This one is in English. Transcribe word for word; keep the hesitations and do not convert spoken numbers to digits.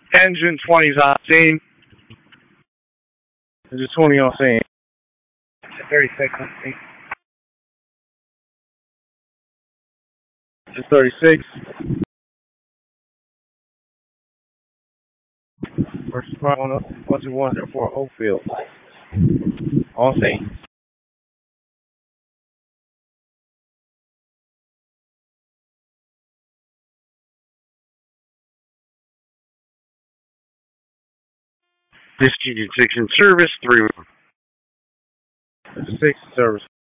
Engine twenty is on scene. Engine twenty on scene. thirty-six on scene. Engine thirty-six. First part on one two one zero four Oakfield. On scene. This Union six in service, three. Six service.